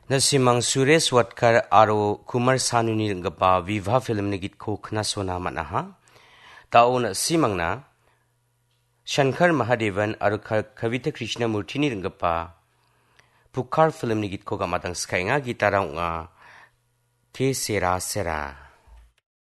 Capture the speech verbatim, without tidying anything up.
Nasimang Suresh Watkar aro Kumar Sanuni ringgapa Viva film ni git ko knasona manaha. Tao na simang na Shankar Mahadevan aro Kavita Krishna Murthy ni ringgapa Pukar film ni git ko gamatang sky nga gitarang nga Ke Sera Sera.